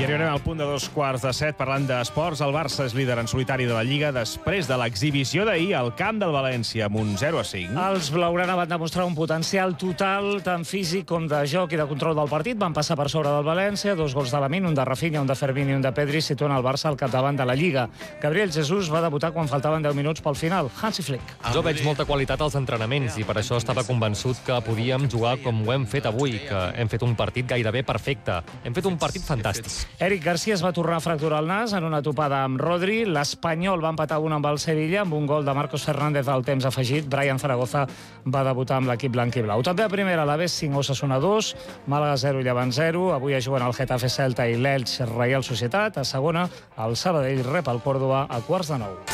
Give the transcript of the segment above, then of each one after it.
I arribarem al punt de 7:15 parlant d'esports. El Barça és líder en solitari de la Lliga després de l'exhibició d'ahir al camp del València amb un 0-5. Els blaugrana van demostrar un potencial total, tant físic com de joc i de control del partit. Van passar per sobre del València, 2 gols de Lamine, un de Rafinha, un de Fermín i un de Pedri, situen el Barça al capdavant de la Lliga. Gabriel Jesús va debutar quan faltaven 10 minuts pel final. Hansi Flick. Jo veig molta qualitat als entrenaments i per això estava convençut que podíem jugar com ho hem fet avui, que hem fet un partit gairebé perfecte. Hem fet un partit fantàstic. Eric García es va tornar a fracturar el nas en una topada amb Rodri. L'Espanyol va empatar 1 amb el Sevilla amb un gol de Marcos Fernández al temps afegit. Brian Zaragoza va debutar amb l'equip blanc i blau. També a primera l'Aves 5 Osasuna 2, Màlaga 0 i Llevant 0. Avui es juguen el Getafe Celta i l'Elx Reial Societat. A segona, el Sabadell rep el Córdoba a 8:45.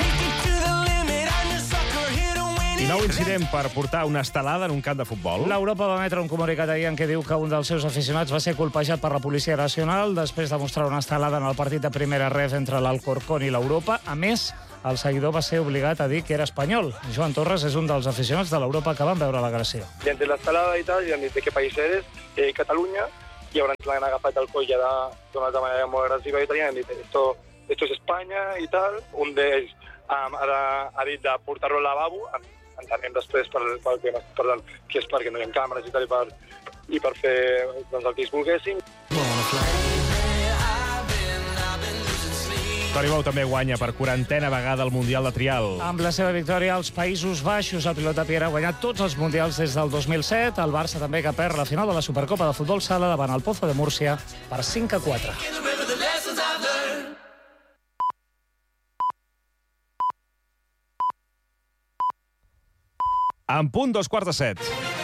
I nou incident per portar una estelada en un camp de futbol. L'Europa va emetre un comunicat ahir en què diu que un dels seus aficionats va ser colpejat per la Policia Nacional després de mostrar una estelada en el partit de primera ref entre l'Alcorcón i l'Europa. A més, el seguidor va ser obligat a dir que era espanyol. Joan Torres és un dels aficionats de l'Europa que van veure l'agressió. Entre l'estelada i tal, i han dit de què país eres, Catalunya, i llavors l'han agafat el coll d'una altra manera molt agressiva i tal, i han dit esto es Espanya i tal. Un d'ells ha dit de portar-lo al lavabo, entenem després que és perquè no hi ha càmeres i tal, i per fer el que ells volguessin. Toni Bou també guanya per 40a vegada el Mundial de Trial. Amb la seva victòria als Països Baixos, el pilot de Pierre ha guanyat tots els Mundials des del 2007. El Barça també que perd la final de la Supercopa de Futbol Sala davant el Pozo de Múrcia per 5-4. En punt 7:15.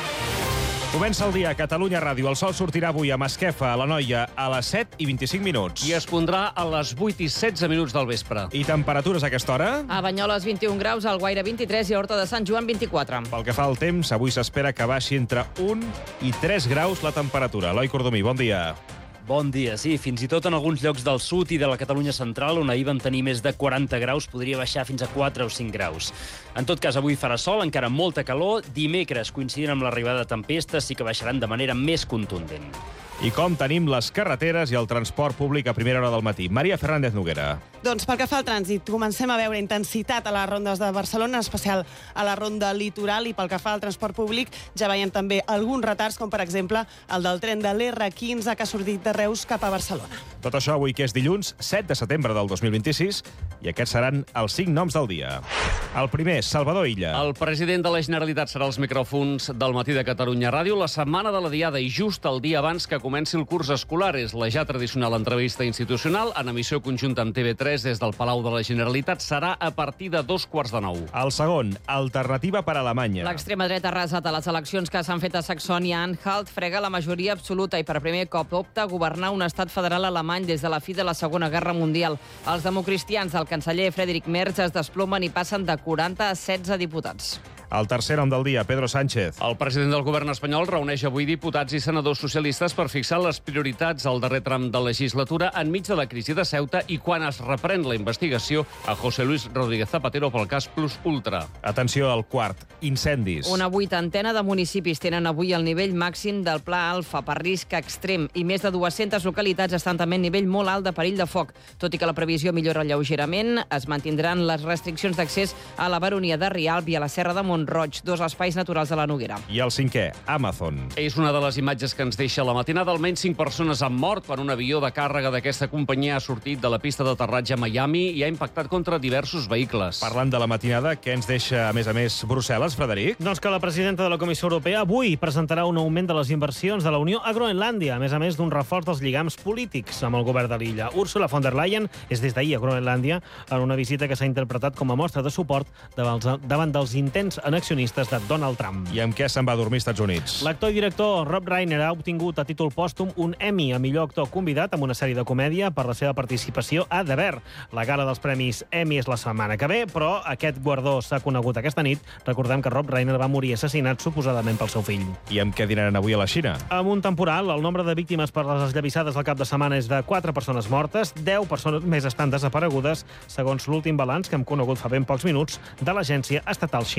Comença el dia a Catalunya Ràdio. El sol sortirà avui a Masquefa, a l'Anoia, a les 7:25. I es pondrà a les 8:16 del vespre. I temperatures a aquesta hora? A Banyoles, 21 graus, al Guaire, 23 i a Horta de Sant Joan, 24. Pel que fa al temps, avui s'espera que baixi entre 1 i 3 graus la temperatura. Eloi Cordomí, bon dia. Bon dia, sí. Fins i tot en alguns llocs del sud i de la Catalunya central, on ahir vam tenir més de 40 graus, podria baixar fins a 4 o 5 graus. En tot cas, avui farà sol, encara molta calor. Dimecres, coincidint amb l'arribada de tempestes, sí que baixaran de manera més contundent. I com tenim les carreteres i el transport públic a primera hora del matí? Maria Fernández Noguera. Doncs pel que fa al trànsit, comencem a veure intensitat a les rondes de Barcelona, en especial a la ronda litoral, i pel que fa al transport públic ja veiem també alguns retards, com per exemple el del tren de l'R15 que ha sortit de Reus cap a Barcelona. Tot això avui que és dilluns 7 de setembre del 2026 i aquests seran els 5 noms del dia. El primer, Salvador Illa. El president de la Generalitat serà als micròfons del Matí de Catalunya Ràdio la setmana de la Diada i just el dia abans que comenci el curs escolar. És la ja tradicional entrevista institucional en emissió conjunta amb TV3 des del Palau de la Generalitat. Serà a partir de 9:15. El segon, Alternativa per Alemanya. L'extrema dreta ha arrasat a les eleccions que s'han fet a Saxònia-Anhalt, frega la majoria absoluta i per primer cop opta a governar un estat federal alemany des de la fi de la Segona Guerra Mundial. Els democristians del canceller Friedrich Merz es desplomen i passen de 40 a 16 diputats. El tercer nom del dia, Pedro Sánchez. El president del govern espanyol reuneix avui diputats i senadors socialistes per fixar les prioritats al darrer tram de legislatura enmig de la crisi de Ceuta i quan es reprèn la investigació a José Luis Rodríguez Zapatero pel cas Plus Ultra. Atenció al quart, incendis. Una vuitantena de municipis tenen avui el nivell màxim del Pla Alfa per risc extrem i més de 200 localitats estan també en nivell molt alt de perill de foc. Tot i que la previsió millora lleugerament, es mantindran les restriccions d'accés a la baronia de Rialb i a la Serra de Mont-roig, 2 espais naturals de la Noguera. I el cinquè, Amazon. És una de les imatges que ens deixa la matinada. Almenys 5 persones han mort quan un avió de càrrega d'aquesta companyia ha sortit de la pista d'aterratge a Miami i ha impactat contra diversos vehicles. Parlant de la matinada, què ens deixa, a més, Brussel·les, Frederic? Doncs que la presidenta de la Comissió Europea avui presentarà un augment de les inversions de la Unió a Groenlàndia, a més d'un reforç dels lligams polítics amb el govern de l'illa. Ursula von der Leyen és des d'ahir a Groenlàndia en una visita que s'ha interpretat com a mostra de suport davant dels intents annexionistes de Donald Trump. I amb què se'n va dormir als Estats Units? L'actor i director Rob Reiner ha obtingut a títol pòstum un Emmy a millor actor convidat amb una sèrie de comèdia per la seva participació a The Bear. La gala dels premis Emmy és la setmana que ve, però aquest guardó s'ha conegut aquesta nit. Recordem que Rob Reiner va morir assassinat suposadament pel seu fill. I amb què dinaran avui a la Xina? Amb un temporal, el nombre de víctimes per les esllavissades al cap de setmana és de 4 persones mortes, 10 persones més estan desaparegudes, segons l'últim balanç que hem conegut fa ben pocs minuts de l'agència estatal Xinhua.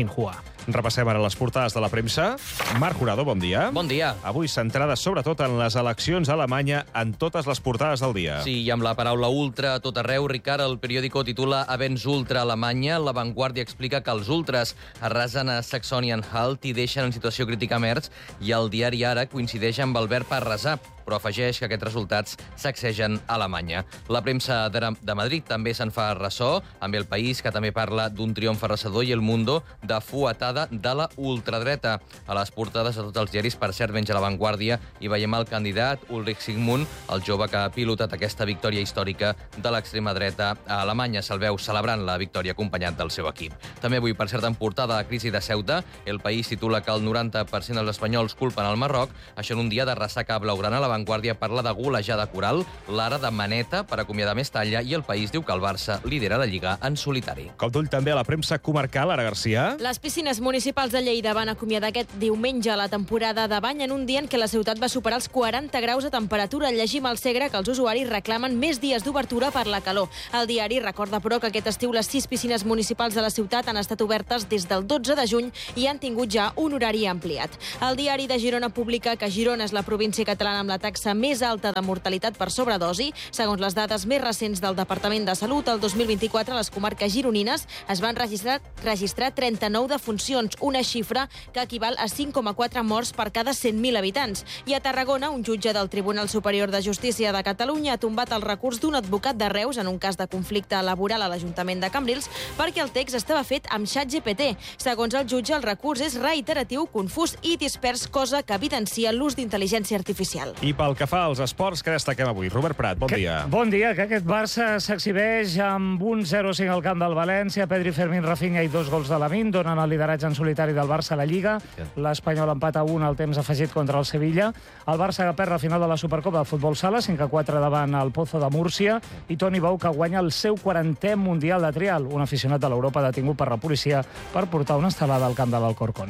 Repassem ara les portades de la premsa. Marc Jurado, bon dia. Bon dia. Avui centrada sobretot en les eleccions a Alemanya en totes les portades del dia. Sí, i amb la paraula ultra a tot arreu, Ricard, el periòdico titula Avenç ultra a Alemanya. La Vanguardia explica que els ultras arrasen a Saxony-Anhalt i deixen en situació crítica Merz, i el diari Ara coincideix amb el verb arrasar, però afegeix que aquests resultats sacsegen a Alemanya. La premsa de Madrid també se'n fa ressò, amb El País, que també parla d'un triomf arrasador, i El Mundo de fuetada de la ultradreta. A les portades de tots els diaris, per cert, menys a La Vanguardia, hi veiem el candidat Ulrich Sigmund, el jove que ha pilotat aquesta victòria històrica de l'extrema dreta a Alemanya. Se'l veu celebrant la victòria acompanyat del seu equip. També avui, per cert, en portada, la crisi de Ceuta. El País titula que el 90% dels espanyols culpen el Marroc. Això en un dia de ressaca blaugrana. La Vanguardia parla de golejada coral, l'Ara de maneta per acomiadar Mestalla, i El País diu que el Barça lidera la Lliga en solitari. Cop d'ull també a la premsa comarcal, Ara Garcia. Les piscines municipals de Lleida van acomiadar aquest diumenge la temporada de bany en un dia en què la ciutat va superar els 40 graus de temperatura. Llegim al Segre que els usuaris reclamen més dies d'obertura per la calor. El diari recorda, però, que aquest estiu les 6 piscines municipals de la ciutat han estat obertes des del 12 de juny i han tingut ja un horari ampliat. El diari de Girona publica que Girona és la província catalana amb la taxa més alta de mortalitat per sobredosi. Segons les dades més recents del Departament de Salut, el 2024 a les comarques gironines es van registrar 39 defuncions, una xifra que equival a 5,4 morts per cada 100.000 habitants. I a Tarragona, un jutge del Tribunal Superior de Justícia de Catalunya ha tombat el recurs d'un advocat de Reus en un cas de conflicte laboral a l'Ajuntament de Cambrils perquè el text estava fet amb ChatGPT. Segons el jutge, el recurs és reiteratiu, confús i dispers, cosa que evidencia l'ús d'intel·ligència artificial. I pel que fa als esports, que destaquem avui? Robert Prat, bon dia. Bon dia, que aquest Barça s'exhibeix amb un 0-5 al camp del València. Pedri, Fermín, Rafinha i 2 gols de Lamine donen el lideratge en solitari del Barça a la Lliga. L'Espanyol empata 1 al temps afegit contra el Sevilla. El Barça que perd la final de la Supercopa de Futbol Sala, 5-4 davant el Pozo de Múrcia. I Toni Bou, que guanya el seu 40è Mundial de Trial. Un aficionat de l'Europa detingut per la policia per portar una estelada al camp de l'Alcorcón.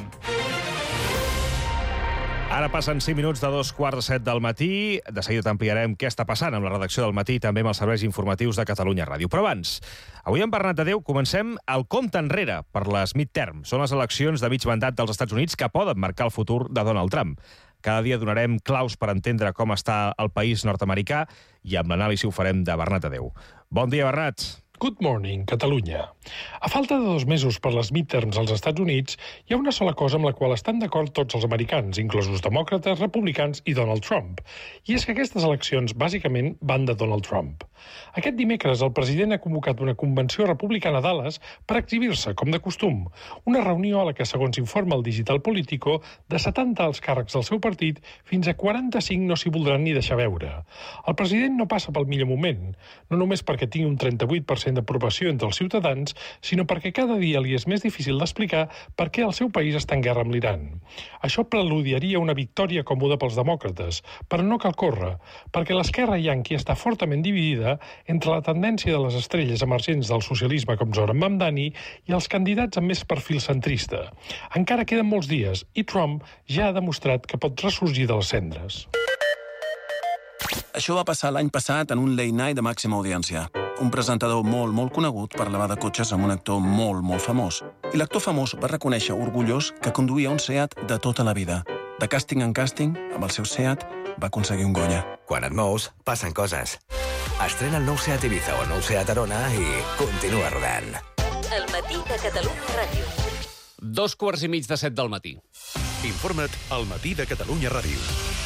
Ara passen 5 minuts de 2:45 del matí. De seguida t'ampliarem què està passant amb la redacció del matí i també amb els serveis informatius de Catalunya Ràdio. Però abans, avui en Bernat de Déu comencem el compte enrere per les midterm. Són les eleccions de mig mandat dels Estats Units que poden marcar el futur de Donald Trump. Cada dia donarem claus per entendre com està el país nord-americà i amb l'anàlisi ho farem de Bernat de Déu. Bon dia, Bernat. Good morning, Catalunya. A falta de 2 mesos per les midterms als Estats Units, hi ha una sola cosa amb la qual estan d'acord tots els americans, inclosos demòcrates, republicans i Donald Trump. I és que aquestes eleccions, bàsicament, van de Donald Trump. Aquest dimecres, el president ha convocat una convenció republicana a Dallas per exhibir-se, com de costum. Una reunió a la que, segons informa el Digital Politico, de 70 alts càrrecs del seu partit, fins a 45 no s'hi voldran ni deixar veure. El president no passa pel millor moment, no només perquè tingui un 38% d'aprovació entre els ciutadans, sinó perquè cada dia li és més difícil d'explicar per què el seu país està en guerra amb l'Iran. Això preludiaria una victòria còmoda pels demòcrates, però no cal córrer, perquè l'esquerra yanqui està fortament dividida entre la tendència de les estrelles emergents del socialisme com Zoran Mamdani i els candidats amb més perfil centrista. Encara queden molts dies i Trump ja ha demostrat que pot ressorgir de les cendres. Això va passar l'any passat en un late night de màxima audiència. Un presentador molt conegut parlava de cotxes amb un actor molt famós. I l'actor famós va reconèixer orgullós que conduïa un Seat de tota la vida. De càsting en càsting, amb el seu Seat, va aconseguir un Goya. Quan et mous, passen coses. Estrena el nou Seat Ibiza o el nou Seat Arona i continua rodant. El matí de Catalunya Ràdio. 2:45 del matí. Informa't al matí de Catalunya Ràdio.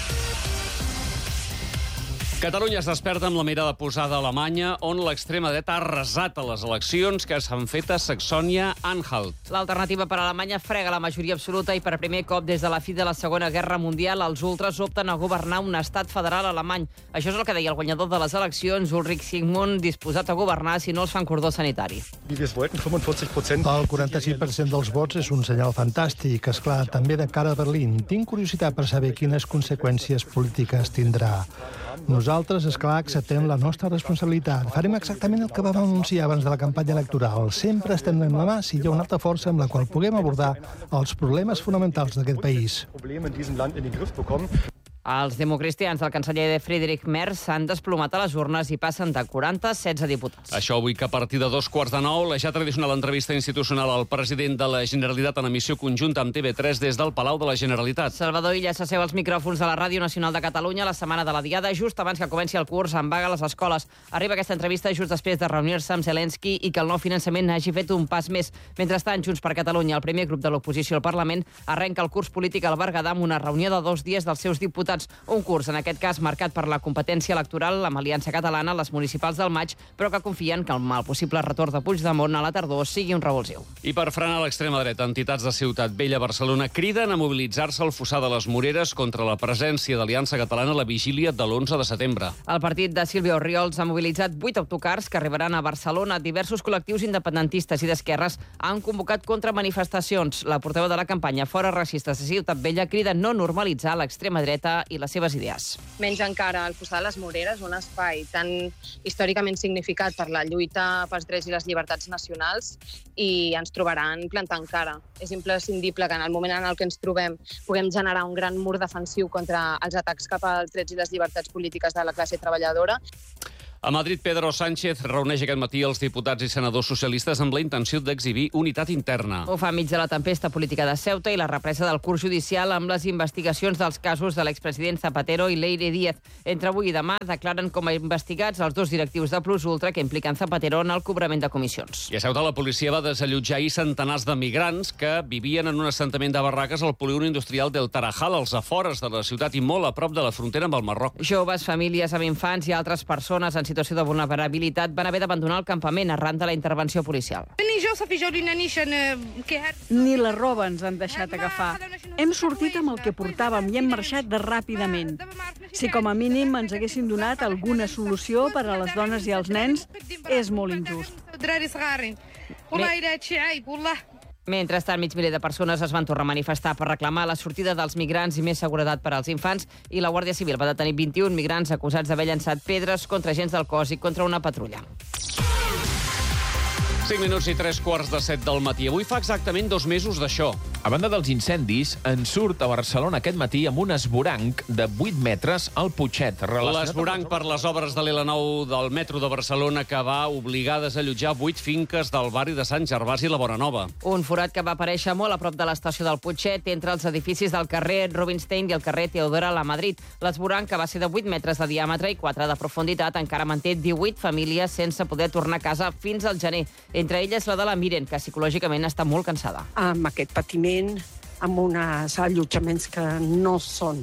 Catalunya es desperta amb la mirada posada a Alemanya, on l'extrema dreta ha arrasat a les eleccions que s'han fet a Saxònia-Anhalt. L'alternativa per a Alemanya frega la majoria absoluta i per primer cop des de la fi de la Segona Guerra Mundial els ultres opten a governar un estat federal alemany. Això és el que deia el guanyador de les eleccions, Ulrich Sigmund, disposat a governar si no els fan cordó sanitari. El 46% dels vots és un senyal fantàstic, esclar, també de cara a Berlín. Tinc curiositat per saber quines conseqüències polítiques tindrà. Nosaltres, esclar, acceptem la nostra responsabilitat. Farem exactament el que vam anunciar abans de la campanya electoral. Sempre estendrem la mà si hi ha una altra força amb la qual puguem abordar els problemes fonamentals d'aquest país. Els democristians del canceller Friedrich Merz s'han desplomat a les urnes i passen de 40 a 16 diputats. Això avui que a partir de 2:15, la ja tradicional entrevista institucional al president de la Generalitat en emissió conjunta amb TV3 des del Palau de la Generalitat. Salvador Illa s'asseu als micròfons de la Ràdio Nacional de Catalunya la setmana de la Diada, just abans que comenci el curs en vaga a les escoles. Arriba aquesta entrevista just després de reunir-se amb Zelensky i que el nou finançament hagi fet un pas més. Mentrestant, Junts per Catalunya, el primer grup de l'oposició al Parlament, arrenca el curs polític al Berguedà amb una reunió de 2 dies dels seus diputats. Un curs, en aquest cas, marcat per la competència electoral amb Aliança Catalana, les municipals del maig, però que confien que el possible retorn de Puigdemont a la tardor sigui un revulsiu. I per frenar l'extrema dreta, entitats de Ciutat Vella, Barcelona, criden a mobilitzar-se al Fossar de les Moreres contra la presència d'Aliança Catalana a la vigília de l'11 de setembre. El partit de Sílvia Orriols ha mobilitzat 8 autocars que arribaran a Barcelona. Diversos col·lectius independentistes i d'esquerres han convocat contramanifestacions. La portaveu de la campanya Fora Racistes de Ciutat Vella crida no normalitzar l'extrema dreta i les seves idees. Menys encara el Fossar de les Moreres, un espai tan històricament significat per la lluita pels drets i les llibertats nacionals, i ens trobaran plantant cara. És imprescindible que en el moment en el que ens trobem puguem generar un gran mur defensiu contra els atacs cap als drets i les llibertats polítiques de la classe treballadora. A Madrid, Pedro Sánchez reuneix aquest matí els diputats i senadors socialistes amb la intenció d'exhibir unitat interna. Ho fa enmig de la tempesta política de Ceuta i la represa del curs judicial amb les investigacions dels casos de l'expresident Zapatero i Leire Díaz. Entre avui i demà declaren com a investigats els 2 directius de Plus Ultra que impliquen Zapatero en el cobrament de comissions. I a Ceuta la policia va desallotjar ahir centenars de migrants que vivien en un assentament de barraques al polígon industrial del Tarajal, als afores de la ciutat i molt a prop de la frontera amb el Marroc. Joves, famílies amb infants i altres persones en situació de vulnerabilitat van haver d'abandonar el campament arran de la intervenció policial. Ni la roba ens han deixat agafar. Hem sortit amb el que portàvem i hem marxat ràpidament. Si com a mínim ens haguessin donat alguna solució per a les dones i els nens, és molt injust. Mentrestant, mig miler de persones es van tornar a manifestar per reclamar la sortida dels migrants i més seguretat per als infants, i la Guàrdia Civil va detenir 21 migrants acusats d'haver llançat pedres contra agents del cos i contra una patrulla. 5 minuts i 3:15 del matí. Avui fa exactament 2 mesos d'això. A banda dels incendis, en surt a Barcelona aquest matí amb un esvoranc de 8 metres al Putxet. L'esvoranc per les obres de l'L9 del metro de Barcelona que va obligar a desallotjar 8 finques del barri de Sant Gervasi i la Bonanova. Un forat que va aparèixer molt a prop de l'estació del Putxet, entre els edificis del carrer Rubinstein i el carrer Teodora la Madrid. L'esvoranc, que va ser de 8 metres de diàmetre i 4 de profunditat, encara manté 18 famílies sense poder tornar a casa fins al gener. Entre elles la de la Miren, que psicològicament està molt cansada. Amb aquest patiment, amb uns allotjaments que no són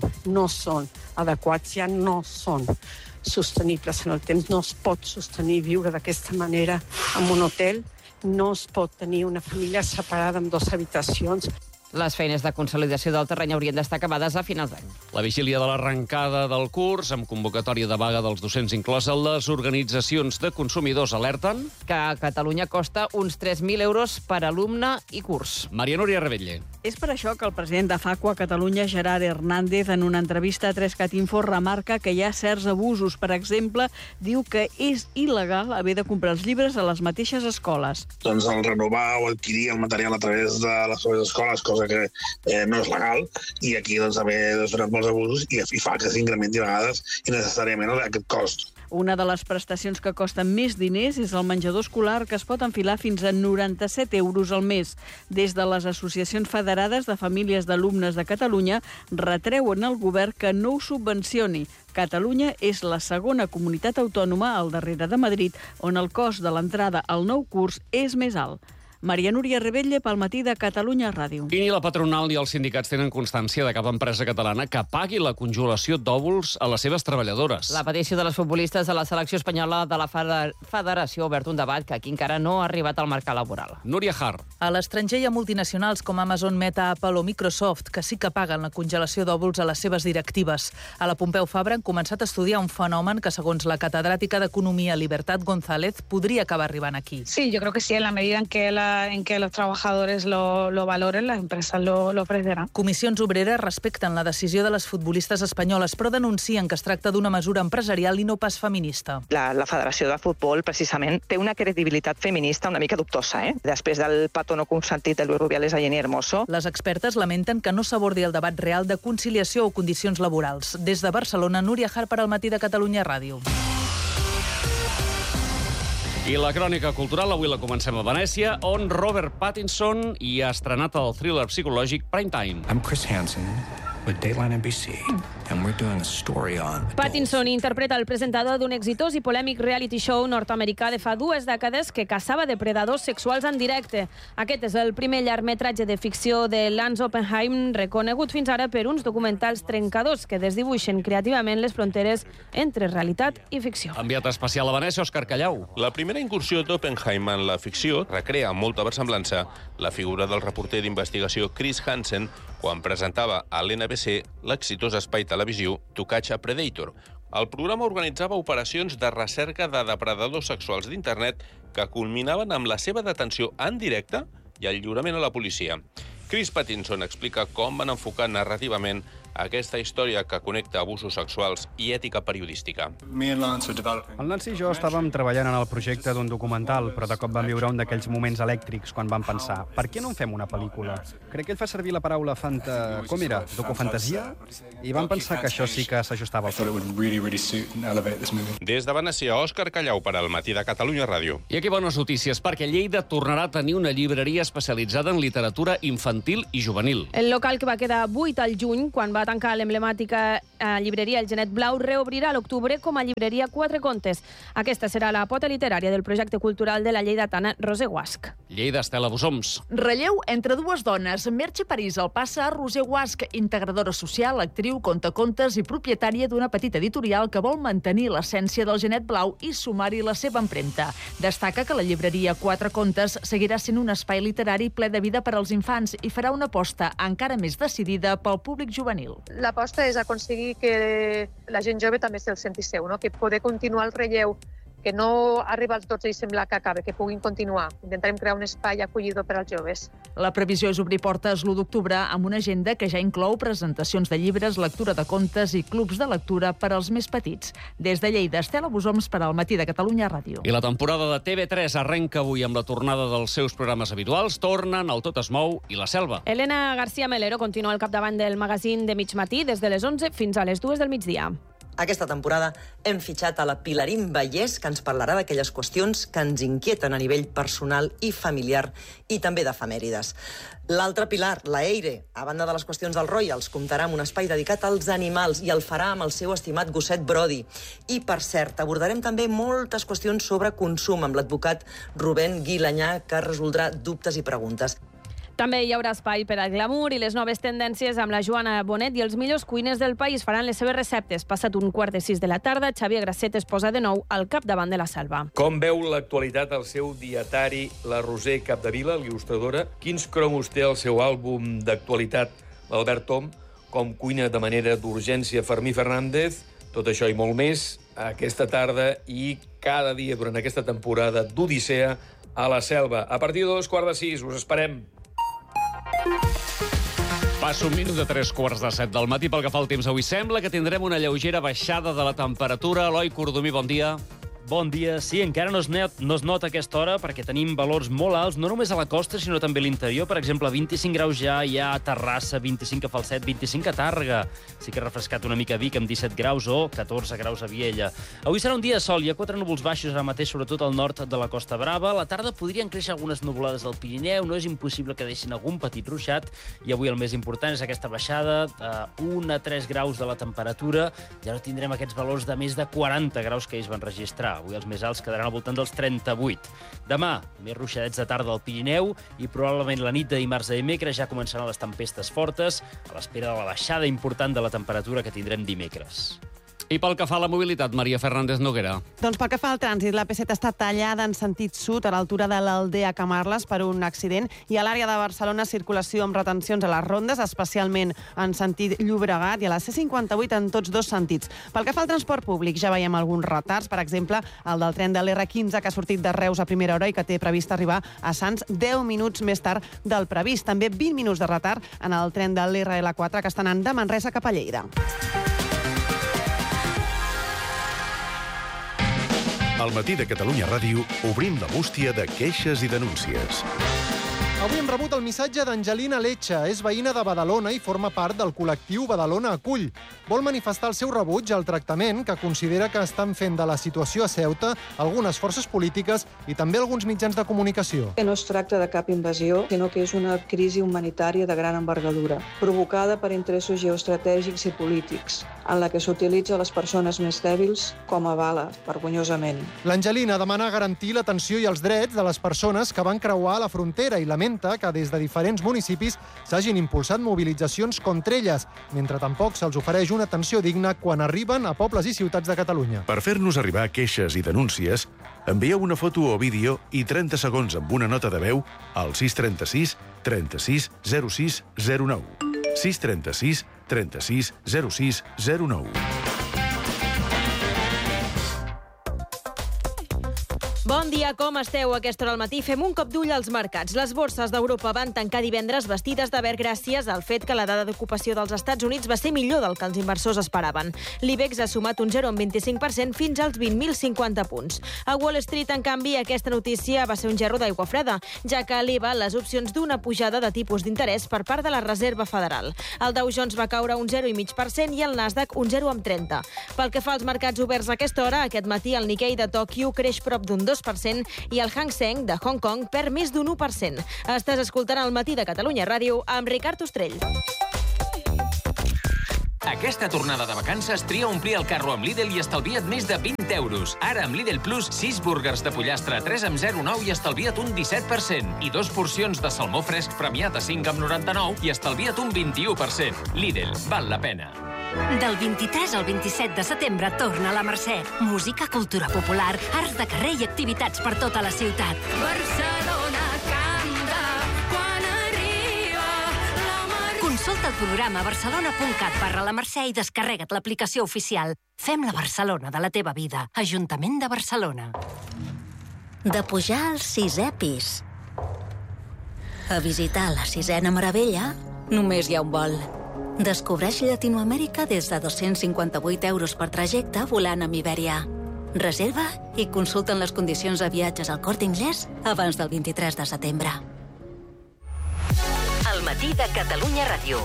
adequats, ja no són sostenibles en el temps. No es pot sostenir viure d'aquesta manera en un hotel. No es pot tenir una família separada amb 2 habitacions. Les feines de consolidació del terreny haurien d'estar acabades a finals d'any. La vigília de l'arrencada del curs, amb convocatòria de vaga dels docents inclosa, les organitzacions de consumidors alerten que a Catalunya costa uns 3.000 euros per alumne i curs. Maria Núria Rebetlle. És per això que el president de FACU a Catalunya, Gerard Hernández, en una entrevista a 3cat Info, remarca que hi ha certs abusos. Per exemple, diu que és il·legal haver de comprar els llibres a les mateixes escoles. Doncs el renovar o adquirir el material a través de les seves escoles, cosa que no és legal, i aquí doncs també donen molts abusos i fa que s'incrementi a vegades innecessàriament aquest cost. Una de les prestacions que costen més diners és el menjador escolar, que es pot enfilar fins a 97 euros al mes. Des de les associacions federades de famílies d'alumnes de Catalunya retreuen al govern que no ho subvencioni. Catalunya és la segona comunitat autònoma al darrere de Madrid on el cost de l'entrada al nou curs és més alt. Maria Núria Rebetlle, pel matí de Catalunya Ràdio. I ni la patronal ni els sindicats tenen constància de cap empresa catalana que pagui la congelació d'òvuls a les seves treballadores. La petició de les futbolistes de la selecció espanyola de la Federació ha obert un debat que aquí encara no ha arribat al mercat laboral. Núria Har. A l'estranger hi ha multinacionals com Amazon, Meta, Apple o Microsoft que sí que paguen la congelació d'òvuls a les seves directives. A la Pompeu Fabra han començat a estudiar un fenomen que, segons la catedràtica d'Economia Libertad González, podria acabar arribant aquí. Sí, yo creo que sí, en la medida en que medida en que los trabajadores lo valoren, las empresas lo ofrecerán. Comissions Obreres respecten la decisió de les futbolistes espanyoles, però denuncien que es tracta d'una mesura empresarial i no pas feminista. La Federació de Futbol, precisament, té una credibilitat feminista una mica dubtosa, després del petó no consentit de Luis Rubiales a Jenny Hermoso. Les expertes lamenten que no s'abordi el debat real de conciliació o condicions laborals. Des de Barcelona, Núria Harper, al Matí de Catalunya Ràdio. I la crònica cultural avui la comencem a Venècia, on Robert Pattinson hi ha estrenat el thriller psicològic Prime Time. I'm Chris Hansen with Dateline NBC, and we're doing a story on... Pattinson interpreta el presentador d'un exitós i polèmic reality show nord-americà de fa 2 dècades que caçava depredadors sexuals en directe. Aquest és el primer llargmetratge de ficció de Lance Oppenheim, reconegut fins ara per uns documentals trencadors que desdibuixen creativament les fronteres entre realitat i ficció. Enviat especial a Venècia, Òscar Callau. La primera incursió d'Oppenheim en la ficció recrea amb molta versemblança la figura del reporter d'investigació Chris Hansen quan presentava a l'NBC l'exitós espai televisiu To Catch a Predator. El programa organitzava operacions de recerca de depredadors sexuals d'internet que culminaven amb la seva detenció en directe i el lliurament a la policia. Chris Pattinson explica com van enfocar narrativament aquesta història que connecta abusos sexuals i ètica periodística. El Lance i jo estàvem treballant en el projecte d'un documental, però de cop vam viure un d'aquells moments elèctrics quan vam pensar, per què no en fem una pel·lícula? Crec que ell fa servir la paraula com era? Docufantasia? I vam pensar que això sí que s'ajustava al film. Des de Venècia, Òscar Callau per al Matí de Catalunya Ràdio. I aquí bones notícies, perquè Lleida tornarà a tenir una llibreria especialitzada en literatura infantil i juvenil. El local que va quedar buit al juny, quan va tancar l'emblemàtica llibreria El Genet Blau, reobrirà a l'octubre com a llibreria Quatre Contes. Aquesta serà la pota literària del projecte cultural de la lleidatana Roser Guasch. Lleida, Estela Bosoms. Relleu entre dues dones. Merche París el passa a Roser Guasch, integradora social, actriu, contacontes i propietària d'una petita editorial que vol mantenir l'essència del Genet Blau i sumar-hi la seva empremta. Destaca que la llibreria Quatre Contes seguirà sent un espai literari ple de vida per als infants i farà una aposta encara més decidida pel públic juvenil. L'aposta és aconseguir que la gent jove també se'l senti seu, no? Que poder continuar el relleu, que no arriba als 12 i sembla que acabe, que puguin continuar. Intentarem crear un espai acollidor per als joves. La previsió és obrir portes l'1 d'octubre amb una agenda que ja inclou presentacions de llibres, lectura de contes i clubs de lectura per als més petits. Des de Lleida, Estela Bosoms per al Matí de Catalunya Ràdio. I la temporada de TV3 arrenca avui amb la tornada dels seus programes habituals. Tornen El Tot es mou i La Selva. Elena García Melero continua al capdavant del magazín de mig matí des de les 11 fins a les 2 del migdia. Aquesta temporada hem fitxat a la Pilarín Vallès, que ens parlarà d'aquelles qüestions que ens inquieten a nivell personal i familiar i també d'efemèrides. L'altre pilar, la Eire, a banda de les qüestions dels Royals, comptarà amb un espai dedicat als animals i el farà amb el seu estimat gosset Brody. I, per cert, abordarem també moltes qüestions sobre consum amb l'advocat Rubén Guilanyà, que resoldrà dubtes i preguntes. També hi haurà espai per al glamour i les noves tendències amb la Joana Bonet i els millors cuiners del país faran les seves receptes. Passat 5:45 de la tarda, Xavier Grasset es posa de nou al capdavant de La Selva. Com veu l'actualitat el seu dietari, la Roser Capdevila, l'il·lustradora? Quins cromos té el seu àlbum d'actualitat, l'Albert Tom? Com cuina de manera d'urgència Fermí Fernández? Tot això i molt més aquesta tarda i cada dia durant aquesta temporada d'Odissea a La Selva. A partir de 5:45, us esperem. Passa 1 minut de 3:15 del matí. Pel que fa al temps avui, sembla que tindrem una lleugera baixada de la temperatura. Eloi Cordomí, bon dia. Bon dia. Sí, encara no es nota a aquesta hora perquè tenim valors molt alts, no només a la costa, sinó també a l'interior. Per exemple, 25 graus ja hi ha a Terrassa, 25 a Falset, 25 a Tàrrega. Sí que ha refrescat una mica a Vic amb 17 graus o 14 graus a Viella. Avui serà un dia de sol. Hi ha 4 núvols baixos ara mateix, sobretot al nord de la Costa Brava. A la tarda podrien créixer algunes nuvolades del Pirineu. No és impossible que deixin algun petit ruixat. I avui el més important és aquesta baixada de 1 a 3 graus de la temperatura. Ja no tindrem aquests valors de més de 40 graus que ells van registrar. Avui els més alts quedaran al voltant dels 38. Demà, més ruixadets de tarda al Pirineu i probablement la nit de dimarts a dimecres ja començaran les tempestes fortes a l'espera de la baixada important de la temperatura que tindrem dimecres. I pel que fa a la mobilitat, Maria Fernández Noguera. Doncs pel que fa al trànsit, la P7 està tallada en sentit sud a l'altura de l'Aldea Camarles per un accident i a l'àrea de Barcelona circulació amb retencions a les rondes, especialment en sentit Llobregat i a la C58 en tots dos sentits. Pel que fa al transport públic, ja veiem alguns retards, per exemple, el del tren de l'R15 que ha sortit de Reus a primera hora i que té previst arribar a Sants 10 minuts més tard del previst. També 20 minuts de retard en el tren de l'RL4 que està anant de Manresa cap a Lleida. Al matí de Catalunya Ràdio obrim la bústia de queixes i denúncies. Avui hem rebut el missatge d'Angelina Lecha. És veïna de Badalona i forma part del col·lectiu Badalona Acull. Vol manifestar el seu rebuig al tractament que considera que estan fent de la situació a Ceuta algunes forces polítiques i també alguns mitjans de comunicació. Que no es tracta de cap invasió, sinó que és una crisi humanitària de gran envergadura, provocada per interessos geoestratègics i polítics, en la que s'utilitza les persones més dèbils com a bala, vergonyosament. L'Angelina demana garantir l'atenció i els drets de les persones que van creuar la frontera i lamenta que des de diferents municipis s'hagin impulsat mobilitzacions contra elles, mentre tampoc se'ls ofereix una atenció digna quan arriben a pobles i ciutats de Catalunya. Per fer-nos arribar queixes i denúncies, envieu una foto o vídeo i 30 segons amb una nota de veu al 636 36 06 09. 636 36 06 09. Bon dia, com esteu? A aquesta hora al matí fem un cop d'ull als mercats. Les borses d'Europa van tancar divendres vestides de verd gràcies al fet que la dada d'ocupació dels Estats Units va ser millor del que els inversors esperaven. L'IBEX ha sumat un 0,25% fins als 20.050 punts. A Wall Street, en canvi, aquesta notícia va ser un gerro d'aigua freda, ja que eleva les opcions d'una pujada de tipus d'interès per part de la Reserva Federal. El Dow Jones va caure un 0,5% i el Nasdaq un 0,30%. Pel que fa als mercats oberts a aquesta hora, aquest matí el Nikkei de Tòquio creix prop d'un 2% i el Hang Seng de Hong Kong perd més d'un 1%. Estàs escoltant el matí de Catalunya Ràdio amb Ricard Ostrell. Aquesta tornada de vacances tria omplir el carro amb Lidl i estalvia't més de 20 euros. Ara amb Lidl Plus, 6 búrguers de pollastre 3 amb 0,9 i estalvia't un 17%. I 2 porcions de salmó fresc premiat a 5 amb 99 i estalvia't un 21%. Lidl, val la pena. Del 23 al 27 de setembre torna a la Mercè. Música, cultura popular, arts de carrer i activitats per tota la ciutat. Barcelona canta quan arriba la Mercè. Consulta el programa barcelona.cat/la Mercè i descarrega't l'aplicació oficial. Fem la Barcelona de la teva vida. Ajuntament de Barcelona. De pujar al 6è pis a visitar la 6ena meravella, només hi ha un vol. Descobreix Llatinoamèrica des de 258 euros per trajecte volant amb Iberia. Reserva i consulten les condicions de viatges al Corte Inglés abans del 23 de setembre. El matí de Catalunya Ràdio.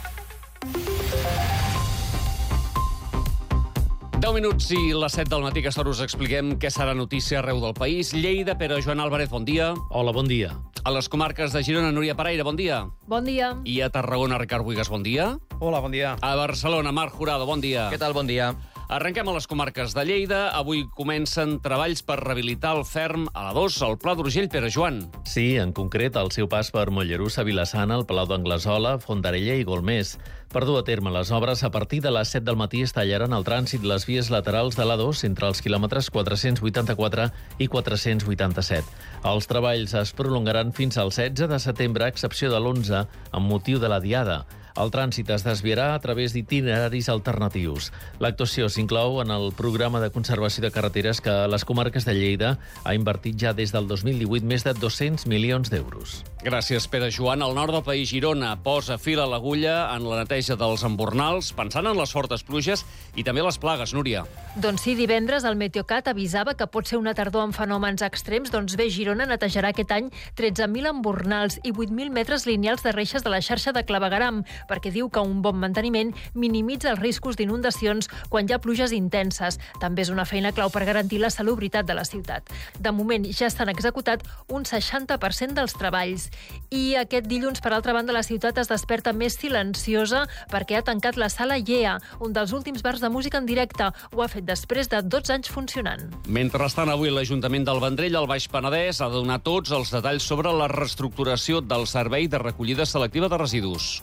10 minuts i les 7 del matí, que ara us expliquem què serà notícia arreu del país. Lleida, però Joan Álvarez, bon dia. Hola, bon dia. A les comarques de Girona, Núria Paraire, bon dia. Bon dia. I a Tarragona, Ricard Buigas, bon dia. Hola, bon dia. A Barcelona, Marc Jurado, bon dia. Què tal, bon dia? Arrenquem a les comarques de Lleida. Avui comencen treballs per rehabilitar el ferm a la 2, al Pla d'Urgell, Pere Joan. Sí, en concret, el seu pas per Mollerussa, Vilassana, el Palau d'Anglesola, Fondarella i Golmés. Per dur a terme les obres, a partir de les 7 del matí es tallaran el trànsit de les vies laterals de l'A2 entre els quilòmetres 484 i 487. Els treballs es prolongaran fins al 16 de setembre, a excepció de l'11, amb motiu de la Diada. El trànsit es desviarà a través d'itineraris alternatius. L'actuació s'inclou en el programa de conservació de carreteres que les comarques de Lleida ha invertit ja des del 2018 més de 200 milions d'euros. Gràcies, Pere Joan. Al nord del país, Girona posa fil a l'agulla en la neteja dels embornals, pensant en les fortes pluges i també les plagues, Núria. Doncs sí, divendres el Meteocat avisava que pot ser una tardor amb fenòmens extrems. Doncs bé, Girona netejarà aquest any 13.000 embornals i 8.000 metres lineals de reixes de la xarxa de clavegueram, perquè diu que un bon manteniment minimitza els riscos d'inundacions quan hi ha pluges intenses. També és una feina clau per garantir la salubritat de la ciutat. De moment ja s'han executat un 60% dels treballs. I aquest dilluns, per altra banda, la ciutat es desperta més silenciosa perquè ha tancat la Sala Yea, un dels últims bars de música en directe. Ho ha fet després de 12 anys funcionant. Mentrestant, avui l'Ajuntament del Vendrell, al Baix Penedès, ha de donar tots els detalls sobre la reestructuració del servei de recollida selectiva de residus. Sí, aquest és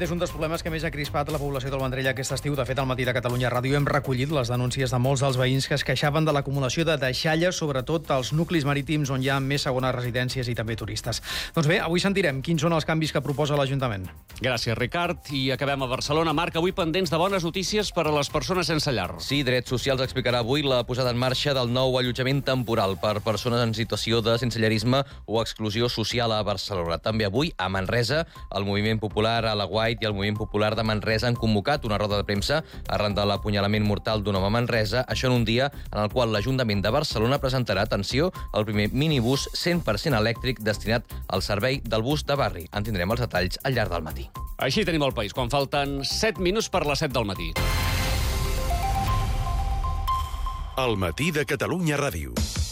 és un dels problemes que més ha crispat la població del Vendrell aquest estiu. De fet, al Matí de Catalunya Ràdio hem recollit les denúncies de molts dels veïns que es queixaven de l'acumulació de deixalles, sobretot als nuclis marítims on hi ha més segones residències i també turistes. Doncs bé, avui sentirem quins són els canvis que proposa l'Ajuntament. Gràcies, Ricard. I acabem a Barcelona. Marc, avui pendents de bones notícies per a les persones sense llar. Sí, Drets Socials explicarà avui la posada en marxa del nou allotjament temporal per persones en situació de sensellarisme o exclusió social a Barcelona. També avui, a Manresa, el Moviment Popular a la White i el Moviment Popular de Manresa han convocat una roda de premsa arran de l'apunyalament mortal d'un home a Manresa, això en un dia en el qual l'Ajuntament de Barcelona presentarà, atenció, el primer minibús 100% elèctric destinat al servei del bus de barri. En tindrem els detalls al llarg del matí. Així tenim el país, quan falten 7 minuts per les 7 del matí. El Matí de Catalunya Ràdio.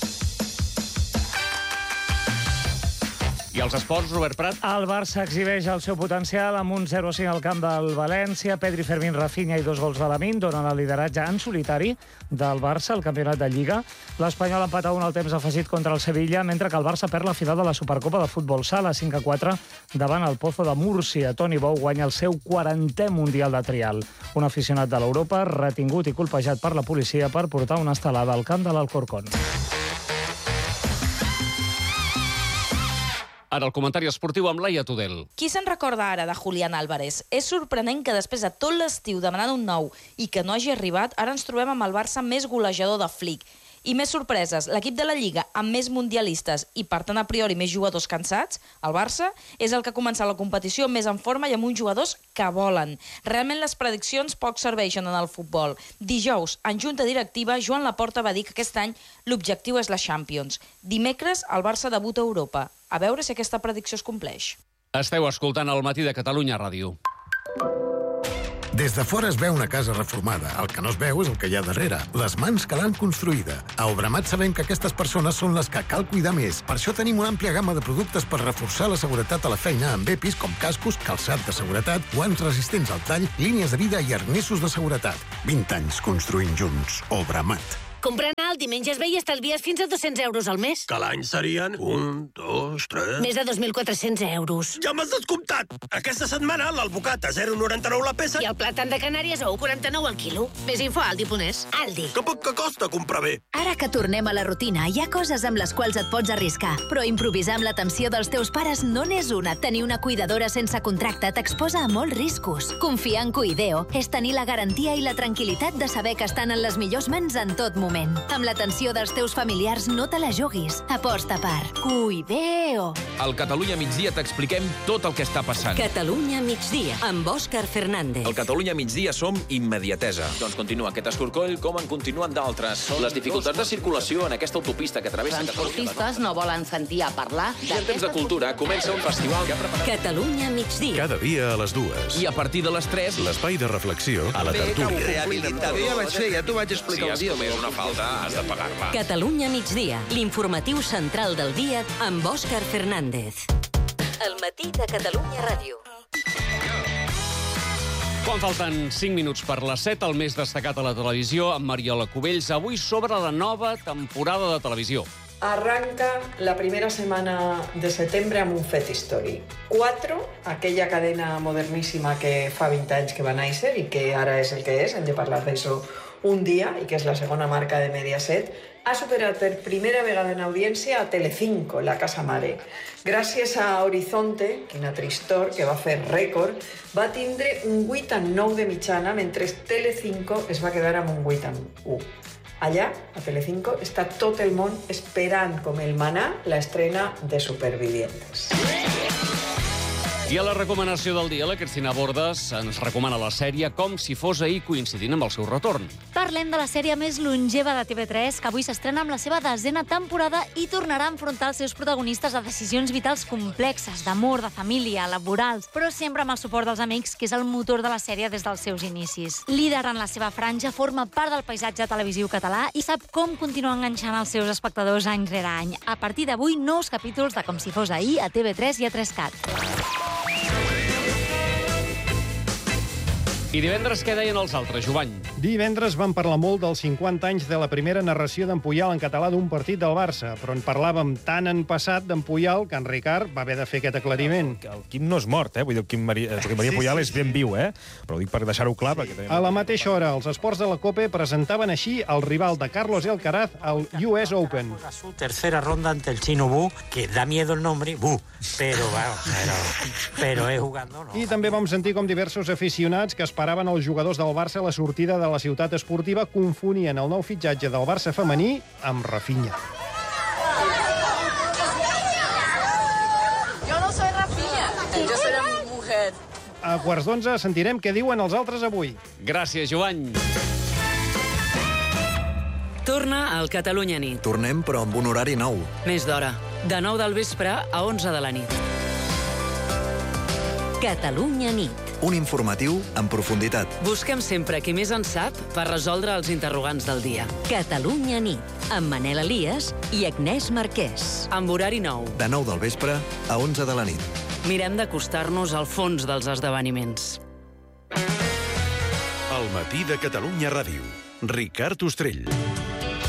I els esports, Robert Prat? El Barça exhibeix el seu potencial amb un 0-5 al camp del València. Pedri, Fermín, Rafinha i 2 gols de Lamine donen el lideratge en solitari del Barça al campionat de Lliga. L'Espanyol empata 1 al temps afegit contra el Sevilla, mentre que el Barça perd la final de la Supercopa de Futbol Sala 5-4 davant el Pozo de Múrcia. Toni Bou guanya el seu 40è Mundial de Trial. Un aficionat de l'Europa retingut i colpejat per la policia per portar una estelada al camp de l'Alcorcón. Ara el comentari esportiu amb Laia Tudel. Qui se'n recorda ara de Julián Álvarez? És sorprenent que després de tot l'estiu demanant un nou i que no hagi arribat, ara ens trobem amb el Barça més golejador de Flick. I més sorpreses, l'equip de la Lliga amb més mundialistes i, per tant, a priori més jugadors cansats, el Barça, és el que ha començat la competició més en forma i amb uns jugadors que volen. Realment les prediccions poc serveixen en el futbol. Dijous, en junta directiva, Joan Laporta va dir que aquest any l'objectiu és la Champions. Dimecres, el Barça debuta a Europa. A veure si aquesta predicció es compleix. Esteu escoltant el Matí de Catalunya Ràdio. Des de fora es veu una casa reformada. El que no es veu és el que hi ha darrere, les mans que l'han construïda. A Obramat sabem que aquestes persones són les que cal cuidar més. Per això tenim una àmplia gamma de productes per reforçar la seguretat a la feina amb EPIs com cascos, calçat de seguretat, guants resistents al tall, línies de vida i arnessos de seguretat. 20 anys construint junts. Obramat. Comprant alt i menges bé i estalvies fins a 200 euros al mes. Que l'any serien 1, 2, 3... Més de 2.400 euros. Ja m'has descomptat! Aquesta setmana l'albocat a 0,99 la peça... I el plàtan de Canàries a 1,49 al quilo. Més info a Aldi.es. Aldi. Que poc que costa comprar bé. Ara que tornem a la rutina, hi ha coses amb les quals et pots arriscar. Però improvisar amb l'atenció dels teus pares no n'és una. Tenir una cuidadora sense contracte t'exposa a molts riscos. Confiar en Cuideo és tenir la garantia i la tranquil·litat de saber que estan en les millors mans en tot moment. Amb l'atenció dels teus familiars no te la juguis. Aposta per Cuideo. Al Catalunya Migdia t'expliquem tot el que està passant. Catalunya Migdia, amb Òscar Fernández. Al Catalunya Migdia som immediatesa. Doncs continua aquest escorcoll com en continuen d'altres. Les dificultats de circulació en aquesta autopista que travessa Catalunya. Transportistes no volen sentir a parlar... I en temps de cultura comença un festival que ha preparat... Catalunya Migdia. Cada dia a les 2. I a partir de les 3... L'espai de reflexió a la tertúlia. Rehabilitador. Ja vaig fer, ja t'ho vaig explicar un dia. Si has comès una falta, has de pagar-la. Catalunya Migdia, l'informatiu central del dia amb Òscar Fernández. El Matí de Catalunya Ràdio. Quan falten 5 minuts per les 7, el més destacat a la televisió, amb Mariola Cubells, avui sobre la nova temporada de televisió. Arranca la primera semana de setembre amb un fet històric. 4, aquella cadena moderníssima que fa 20 anys que va néixer i que ara és el que és, hem de parlar d'això un dia, i que és la segona marca de Mediaset, ha superat per primera vegada en audiència a Telecinco, la casa mare. Gràcies a Horizonte, quina tristor, que va fer rècord, va tindre un 8,9 de mitjana, mentre Telecinco es va quedar amb un 8,1. Allà, a Telecinco, està tot el món esperant com el manà l'estrena de Supervivientes. I a la recomanació del dia, la Cristina Bordes ens recomana la sèrie Com si fos ahir, coincidint amb el seu retorn. Parlem de la sèrie més longeva de TV3, que avui s'estrena amb la seva 10ª temporada i tornarà a enfrontar els seus protagonistes a decisions vitals complexes, d'amor, de família, laborals, però sempre amb el suport dels amics, que és el motor de la sèrie des dels seus inicis. Líder en la seva franja, forma part del paisatge televisiu català i sap com continuar enganxant els seus espectadors any rere any. A partir d'avui, nous capítols de Com si fos ahir a TV3 i a 3CAT. I divendres què deien els altres, Jovany? Divendres vam parlar molt dels 50 anys de la primera narració d'en Puyol en català d'un partit del Barça, però en parlàvem tan en passat d'en Puyol que en Ricard va haver de fer aquest aclariment. El Quim no és mort, Vull dir, el Quim Maria Puyol és ben viu, Però ho dic per deixar-ho clar. A la mateixa hora, els esports de la COPE presentaven així el rival de Carlos Alcaraz al US Open. Su tercera ronda ante el chino Wu, que da miedo el nombre, Wu, pero es jugando, ¿no? I també vam sentir com diversos aficionats que esperaven els jugadors del Barça a la sortida de la ciutat esportiva confonien el nou fitxatge del Barça femení amb Rafinha. Yo no soy Rafinha, yo soy una mujer. A 11:15 sentirem què diuen els altres avui. Gràcies, Joan. Torna al Catalunya Nit. Tornem, però amb un horari nou. Més d'hora. De 9 del vespre a 11 de la nit. Catalunya Nit. Un informatiu en profunditat. Busquem sempre qui més en sap per resoldre els interrogants del dia. Catalunya Nit, amb Manel Elias i Agnès Marquès. Amb horari nou. De 9 del vespre a 11 de la nit. Mirem d'acostar-nos al fons dels esdeveniments. El matí de Catalunya Ràdio. Ricard Ostrell.